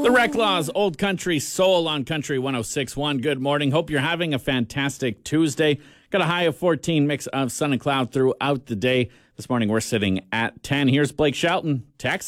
The Reclaws, Old Country Soul on Country 106.1. Good morning. Hope you're having a fantastic Tuesday. Got a high of 14, mix of sun and cloud throughout the day. This morning we're sitting at 10. Here's Blake Shelton. Text.